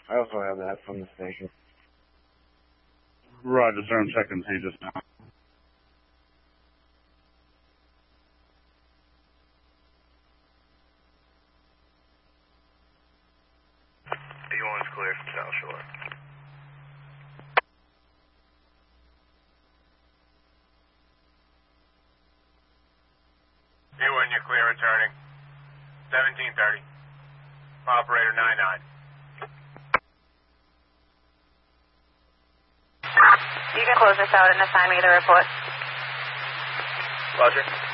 I also have that from the station. Roger, sir. I'm checking to you just now. B1's clear from South Shore. B1, you're clear returning. 1730. Operator 99. You can close this out and assign me the report. Roger.